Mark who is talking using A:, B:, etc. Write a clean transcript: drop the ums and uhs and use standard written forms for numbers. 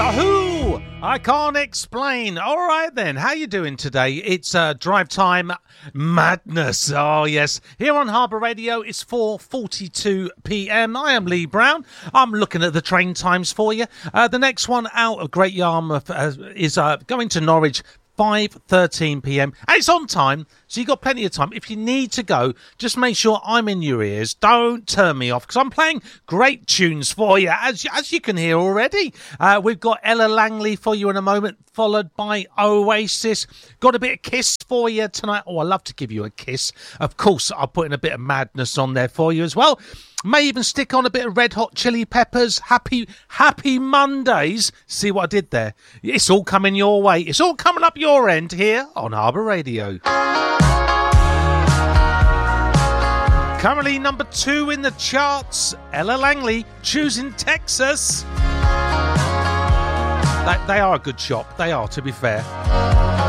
A: The Who! I can't explain. All right then, how you doing today? It's drive time madness. Oh yes, here on Harbour Radio it's 4:42 p.m. I am Lee Brown. I'm looking at the train times for you. The next one out of Great Yarmouth is going to Norwich. 5:13 p.m. and it's on time, so you've got plenty of time. If you need to go, just make sure I'm in your ears. Don't turn me off, because I'm playing great tunes for you, as you can hear already. We've got Ella Langley for you in a moment, followed by Oasis. Got a bit of Kiss for you tonight. Oh, I love to give you a kiss. Of course, I'll put in a bit of madness on there for you as well. May even stick on a bit of Red Hot Chili Peppers. Happy Mondays. See what I did there? It's all coming your way. It's all coming up your end here on Harbour Radio. Currently number 2 in the charts, Ella Langley, Choosing Texas. They are a good shop. They are, to be fair.